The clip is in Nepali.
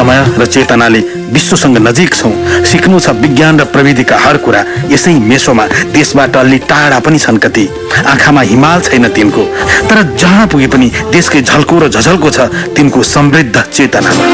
समय र चेतनाले विश्वसँग नजिक छौं। सिक्नु छ विज्ञान र प्रविधिका हर कुरा। यसै मेसोमा देशबाट अलि टाढा पनि छन् कति। आँखामा हिमाल छैन तिनको, तर जहाँ पुगे पनि देशकै झल्को र झझल्को छ तिनको समृद्ध चेतनामा।